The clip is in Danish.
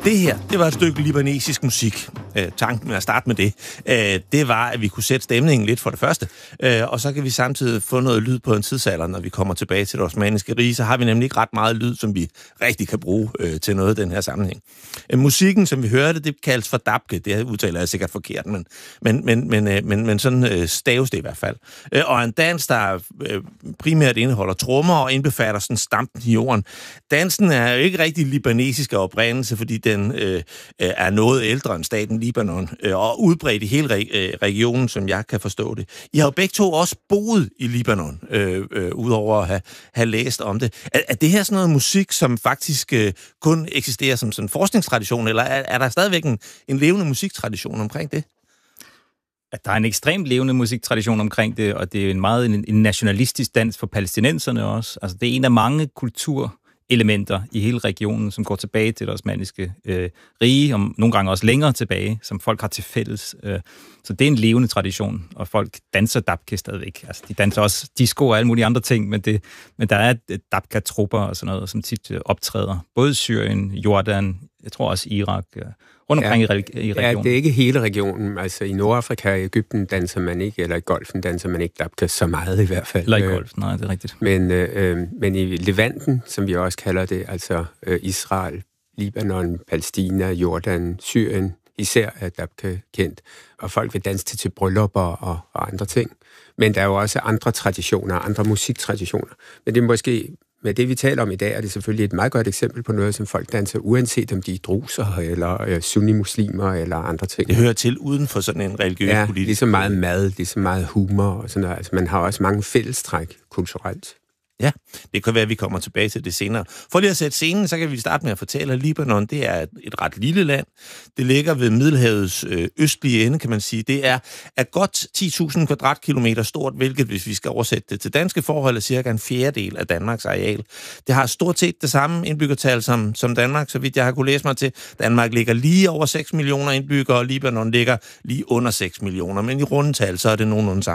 Det her, det var et stykke libanesisk musik. Tanken med at starte med det, det var, at vi kunne sætte stemningen lidt for det første, og så kan vi samtidig få noget lyd på en tidsalder, når vi kommer tilbage til det osmanniske rige. Så har vi nemlig ikke ret meget lyd, som vi rigtig kan bruge til noget i den her sammenhæng. Musikken, som vi hørte, det kaldes for dabke. Det udtaler jeg sikkert forkert, men sådan staves det i hvert fald. Og en dans, der primært indeholder trommer og indbefatter sådan stampen i jorden. Dansen er jo ikke rigtig libanesisk af oprindelse, fordi den er noget ældre end staten Libanon, og udbredt i hele regionen, som jeg kan forstå det. I har jo begge to også boet i Libanon, udover at have læst om det. Er det her sådan noget musik, som faktisk kun eksisterer som sådan en forskningstradition, eller er der stadigvæk en levende musiktradition omkring det? At der er en ekstremt levende musiktradition omkring det, og det er en nationalistisk dans for palæstinenserne også. Altså, det er en af mange kulturelementer i hele regionen, som går tilbage til det osmanniske rige, og nogle gange også længere tilbage, som folk har til fælles. Så det er en levende tradition, og folk danser dabke stadigvæk. Altså, de danser også disco og alle mulige andre ting, men der er dabka-trupper og sådan noget, som tit optræder. Både Syrien, Jordan, jeg tror også Irak, rundt omkring i regionen. Ja, det er ikke hele regionen. Altså i Nordafrika og Egypten danser man ikke, eller i Golfen danser man ikke dabka så meget i hvert fald. Eller i Golfen, nej, det er rigtigt. Men i Levanten, som vi også kalder det, altså Israel, Libanon, Palæstina, Jordan, Syrien, især er dabka kendt. Og folk vil danse til bryllupper og andre ting. Men der er jo også andre traditioner, andre musiktraditioner. Men det er måske... Men det, vi taler om i dag, er det selvfølgelig et meget godt eksempel på noget, som folk danser, uanset om de er druser, eller sunni-muslimer, eller andre ting. Det hører til uden for sådan en religiøs politisk... Ja, lige så meget mad, lige så meget humor, og sådan noget. Altså, man har også mange fællestræk kulturelt. Ja, det kan være, at vi kommer tilbage til det senere. For lige at sætte scenen, så kan vi starte med at fortælle, at Libanon, det er et ret lille land. Det ligger ved Middelhavets østlige ende, kan man sige. Det er godt 10.000 kvadratkilometer stort, hvilket, hvis vi skal oversætte det til danske forhold, er cirka en fjerdedel af Danmarks areal. Det har stort set det samme indbyggertal som Danmark, så vidt jeg har kunne læse mig til. Danmark ligger lige over 6 millioner indbyggere, og Libanon ligger lige under 6 millioner, men i rundetal, så er det nogenlunde